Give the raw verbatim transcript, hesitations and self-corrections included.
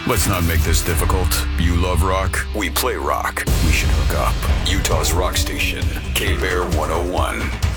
Let's not make this difficult. You love rock? We play rock. We should hook up. Utah's rock station, K-Bear one oh one.